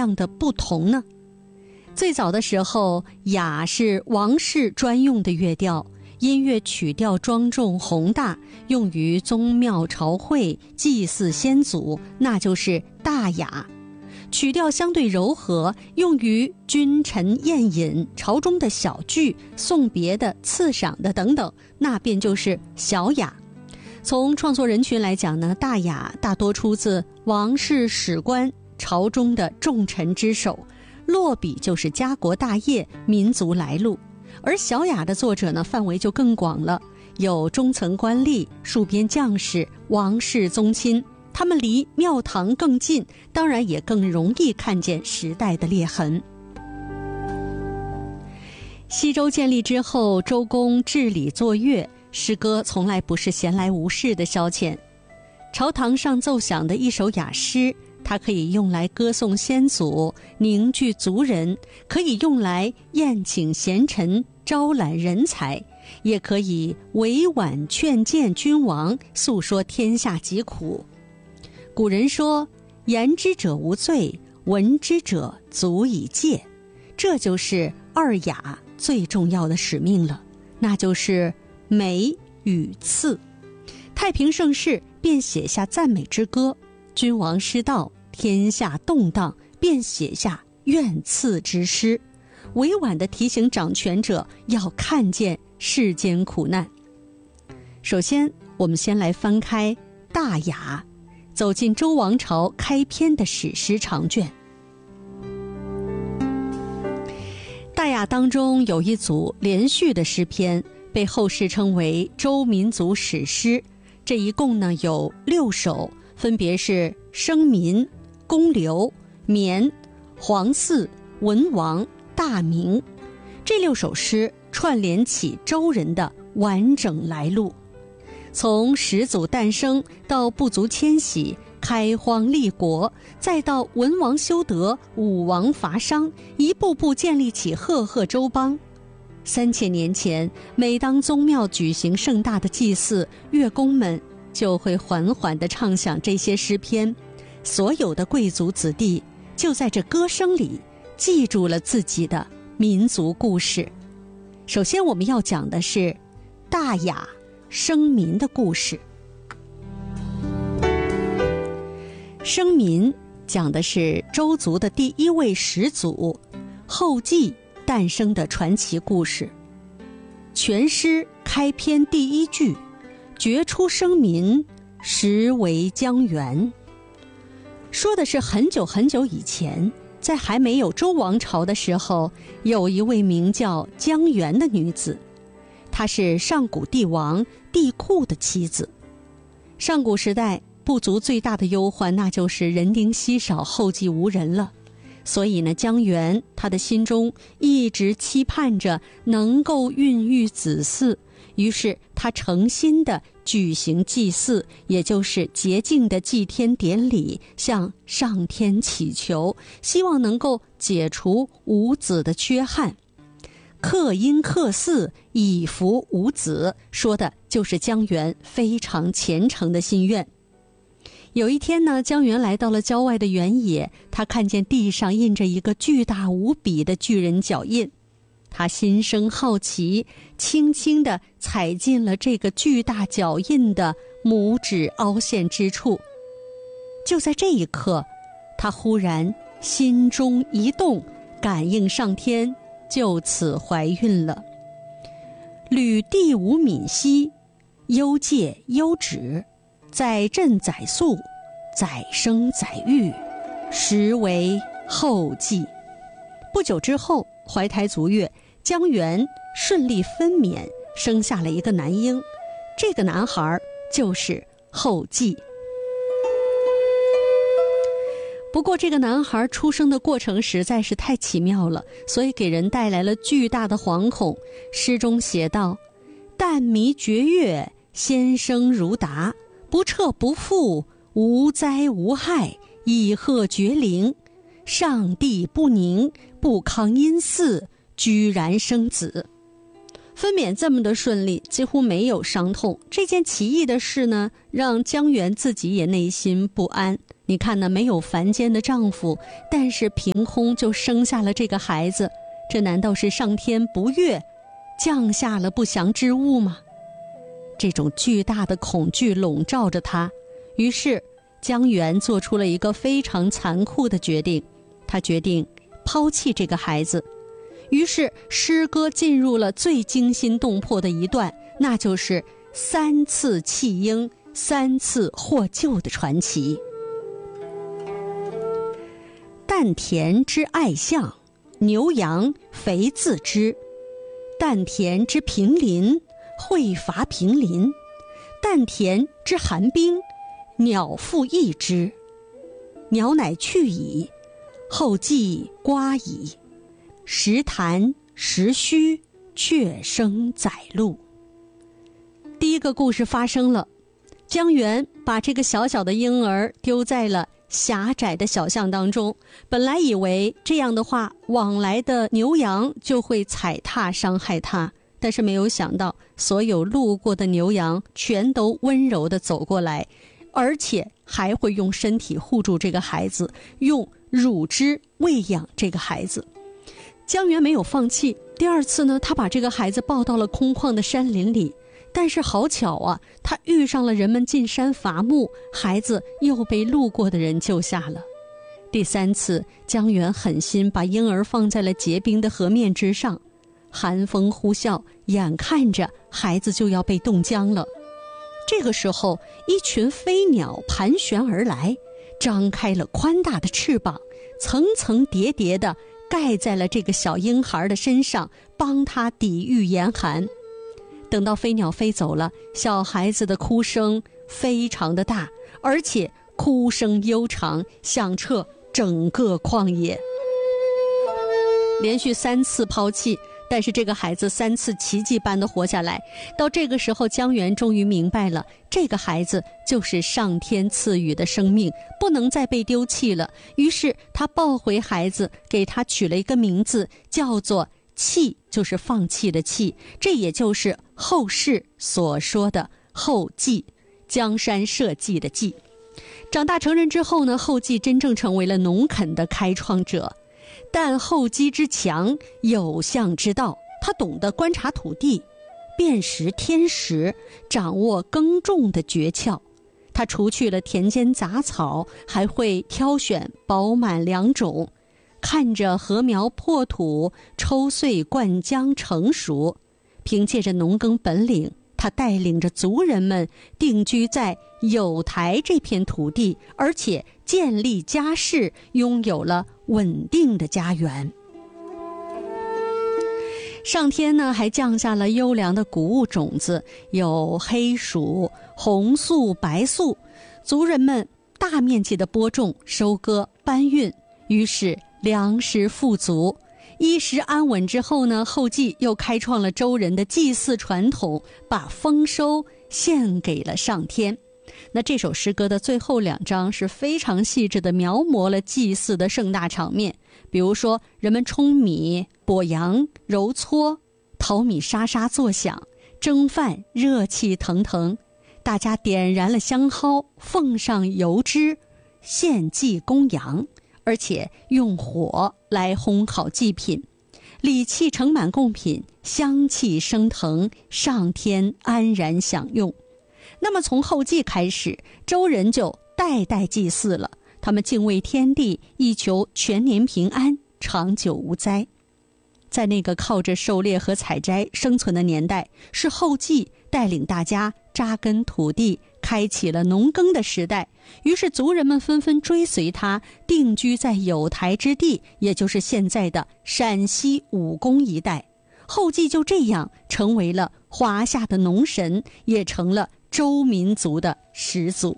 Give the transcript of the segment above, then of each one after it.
样的不同呢？最早的时候，雅是王室专用的乐调，音乐曲调庄重宏大，用于宗庙朝会、祭祀先祖，那就是大雅。曲调相对柔和，用于君臣宴饮、朝中的小聚、送别的、赐赏的等等，那便就是小雅。从创作人群来讲呢，大雅大多出自王室史官、朝中的重臣之手，落笔就是家国大业、民族来路。而小雅的作者呢，范围就更广了，有中层官吏、戍边将士、王室宗亲，他们离庙堂更近，当然也更容易看见时代的裂痕。西周建立之后，周公治理作乐，诗歌从来不是闲来无事的消遣。朝堂上奏响的一首雅诗，它可以用来歌颂先祖、凝聚族人，可以用来宴请贤臣、招揽人才，也可以委婉劝谏君王，诉说天下疾苦。古人说，言之者无罪，闻之者足以戒，这就是二雅最重要的使命了，那就是美与次。太平盛世便写下赞美之歌，君王失道，天下动荡，便写下怨刺之诗，委婉地提醒掌权者要看见世间苦难。首先，我们先来翻开大雅，走进周王朝开篇的史诗长卷。大雅当中有一组连续的诗篇，被后世称为周民族史诗。这一共呢有6首，分别是生民、公刘、绵、黄驷、文王、大明。这6首诗串联起周人的完整来路，从始祖诞生到部族迁徙、开荒立国，再到文王修德、武王伐商，一步步建立起赫赫周邦。3000年前，每当宗庙举行盛大的祭祀，乐工们就会缓缓地唱响这些诗篇，所有的贵族子弟就在这歌声里记住了自己的民族故事。首先我们要讲的是大雅生民的故事。生民讲的是周族的第一位始祖后稷诞生的传奇故事。全诗开篇第一句，决出生民，实为姜源，说的是很久很久以前，在还没有周王朝的时候，有一位名叫姜源的女子，她是上古帝王帝喾的妻子。上古时代部族最大的忧患，那就是人丁稀少，后继无人了。所以呢，姜源他的心中一直期盼着能够孕育子嗣，于是他诚心地举行祭祀，也就是洁净的祭天典礼，向上天祈求，希望能够解除无子的缺憾。克殷克嗣，以服无子，说的就是姜源非常虔诚的心愿。有一天呢，姜源来到了郊外的原野，他看见地上印着一个巨大无比的巨人脚印，他心生好奇，轻轻地踩进了这个巨大脚印的拇指凹陷之处。就在这一刻，他忽然心中一动，感应上天，就此怀孕了。履地无敏兮，忧戒忧止，载震载宿，载生载育，实为后稷。不久之后，怀胎足月，姜源顺利分娩，生下了一个男婴，这个男孩就是后稷。不过这个男孩出生的过程实在是太奇妙了，所以给人带来了巨大的惶恐。诗中写道：旦弥绝月，先生如达，不彻不复，无灾无害，以贺绝灵。上帝不宁，不康阴嗣，居然生子。分娩这么的顺利，几乎没有伤痛。这件奇异的事呢，让姜源自己也内心不安。你你看呢，没有凡间的丈夫，但是凭空就生下了这个孩子，这难道是上天不悦，降下了不祥之物吗？这种巨大的恐惧笼罩着他，于是姜源做出了一个非常残酷的决定，他决定抛弃这个孩子。于是诗歌进入了最惊心动魄的一段，那就是3次弃婴3次获救的传奇。旦田之爱象，牛羊肥自知。旦田之平林，会伐平林。旦田之寒冰，鸟复异之。鸟乃去矣，后继瓜矣。时谈时虚，却生宰路。第一个故事发生了，姜源把这个小小的婴儿丢在了狭窄的小巷当中，本来以为这样的话，往来的牛羊就会踩踏伤害他，但是没有想到，所有路过的牛羊全都温柔地走过来，而且还会用身体护住这个孩子，用乳汁喂养这个孩子。姜源没有放弃，第二次呢，他把这个孩子抱到了空旷的山林里，但是好巧啊，他遇上了人们进山伐木，孩子又被路过的人救下了。第3次，姜源狠心把婴儿放在了结冰的河面之上，寒风呼啸，眼看着孩子就要被冻僵了。这个时候，一群飞鸟盘旋而来，张开了宽大的翅膀，层层叠叠地盖在了这个小婴孩的身上，帮他抵御严寒。等到飞鸟飞走了，小孩子的哭声非常的大，而且哭声悠长，响彻整个旷野。连续3次抛弃，但是这个孩子3次奇迹般的活下来。到这个时候，姜源终于明白了，这个孩子就是上天赐予的生命，不能再被丢弃了。于是他抱回孩子，给他取了一个名字，叫做弃，就是放弃的弃，这也就是后世所说的后继，江山社稷的稷。长大成人之后呢，后继真正成为了农垦的开创者。但后继之强，有象之道，他懂得观察土地，辨识天时，掌握耕种的诀窍。他除去了田间杂草，还会挑选饱满良种，看着禾苗破土，抽穗灌浆成熟。凭借着农耕本领，他带领着族人们定居在有台这片土地，而且建立家室，拥有了稳定的家园。上天呢，还降下了优良的谷物种子，有黑薯、红粟、白粟，族人们大面积的播种、收割、搬运，于是粮食富足。衣食安稳之后呢，后继又开创了周人的祭祀传统，把丰收献给了上天。那这首诗歌的最后2章是非常细致地描摹了祭祀的盛大场面，比如说人们舂米、剥羊、揉搓，淘米沙沙作响，蒸饭热气腾腾，大家点燃了香蒿，奉上油脂，献祭供羊，而且用火来烘烤祭品，礼器盛满贡品，香气升腾，上天安然享用。那么从后继开始，周人就代代祭祀了，他们敬畏天地，以求全年平安，长久无灾。在那个靠着狩猎和采摘生存的年代，是后继带领大家扎根土地，开启了农耕的时代。于是族人们纷纷追随他，定居在有台之地，也就是现在的陕西武功一带。后继就这样成为了华夏的农神，也成了周民族的始祖。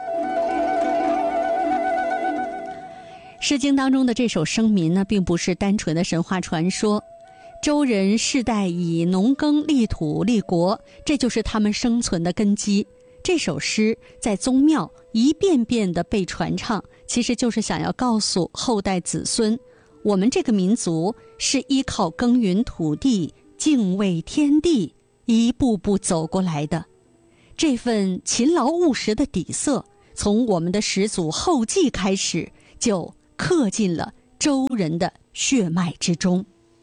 诗经当中的这首生民呢，并不是单纯的神话传说。周人世代以农耕立土立国，这就是他们生存的根基。这首诗在宗庙一遍遍地被传唱，其实就是想要告诉后代子孙，我们这个民族是依靠耕耘土地、敬畏天地，一步步走过来的。这份勤劳务实的底色， 从我们的始祖后稷开始，就刻进了周人的血脉之中。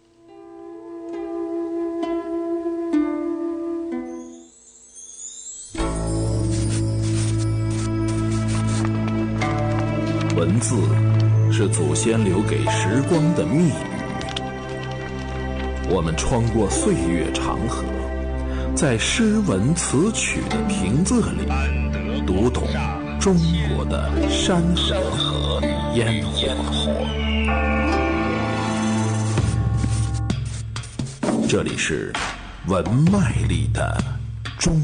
文字是祖先留给时光的密语，我们穿过岁月长河，在诗文词曲的平仄里读懂中国的山河与烟火。这里是文脉里的